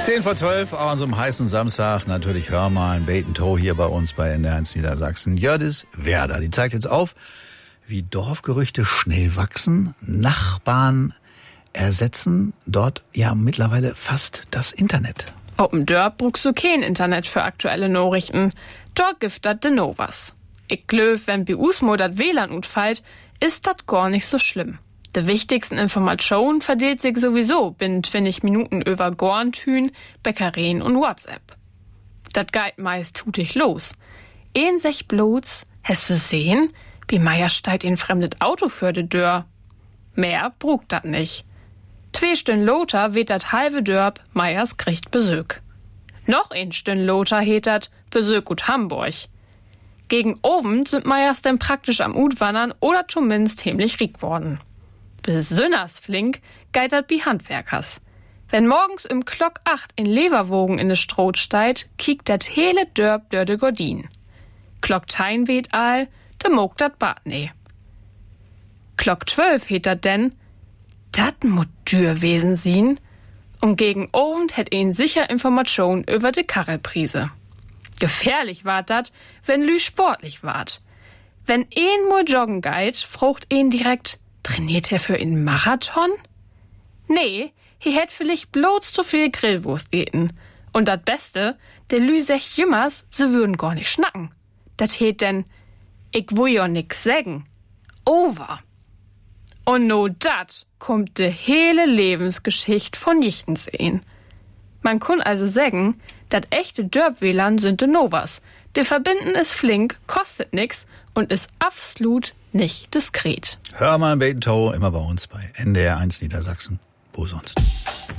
10:12 an so einem heißen Samstag. Natürlich hör mal ein Bait & Tow hier bei uns bei NDR1 Niedersachsen. Jördis Werder, die zeigt jetzt auf, wie Dorfgerüchte schnell wachsen, Nachbarn ersetzen dort ja mittlerweile fast das Internet. Open Dörp bruchst du kein Internet für aktuelle Nachrichten. Dort gibt dat de Novas. Ich glöw, wenn bei Usmo dat WLAN utfallt, ist dat gar nicht so schlimm. De wichtigsten Informationen verdeelt sich sowieso binnen 20 Minuten über Gorntün, Bäckereien und WhatsApp. Dat geht meist tutig los. Sech bloß, hast du sehen, wie Meier steigt in fremdet Auto für de Dörr. Mehr brugt dat nicht. 2 Stunden Lothar weht dat halbe Dörp, Meiers kriegt Besök. Noch 1 Stunden Lothar het dat Besök gut Hamburg. Gegen Abend sind Meiers denn praktisch am Utwandern oder zumindest himmlich riek worden. Besonders flink geit dat bi Handwerkers. Wenn morgens im Klock 8 in Leverwogen in de Stroh steigt, kiekt dat hele Dörp dör de Gordin. Klock 10 weht all, de mog dat Bad ne. Klock 12 het dat denn, dat mut dür wesen sien, und gegen Abend hätt sicher Information über de Karrelprise. Gefährlich ward dat, wenn lü sportlich ward. Wenn mol joggen geit, frucht direkt, trainiert er für einen Marathon? Nee, he hätt vielleicht bloß zu viel Grillwurst eten. Und dat Beste, der lü sech jümmers, se würden gar nicht schnacken. Dat het denn, ich will ja nix sägen. Over. Und no dat kommt de hele Lebensgeschicht von Jichtens een. Man kun also sägen, dat echte Dörp-WLAN sind de Novas. De verbinden is flink, kostet nix und ist absolut nicht diskret. Hör mal ein Bait & Tow, immer bei uns bei NDR1 Niedersachsen. Wo sonst?